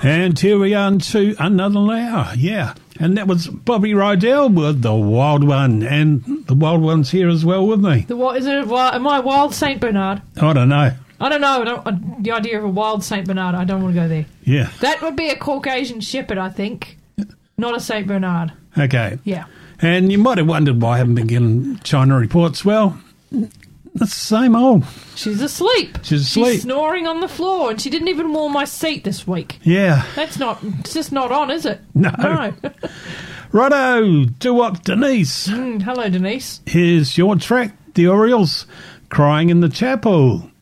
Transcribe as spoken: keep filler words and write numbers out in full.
And here we are into another hour, yeah. And that was Bobby Rydell with The Wild One. And the Wild One's here as well with me. The what is it? Am I a wild Saint Bernard? I don't know. I don't know. I don't, uh, the idea of a wild Saint Bernard, I don't want to go there. Yeah. That would be a Caucasian Shepherd, I think. Not a Saint Bernard. Okay. Yeah. And you might have wondered why I haven't been getting China reports. Well, that's the same old. She's asleep. She's asleep. She's snoring on the floor, and she didn't even warm my seat this week. Yeah. That's not, it's just not on, is it? No. No. Righto, do-up Denise. Mm, hello, Denise. Here's your track, The Orioles, Crying in the Chapel.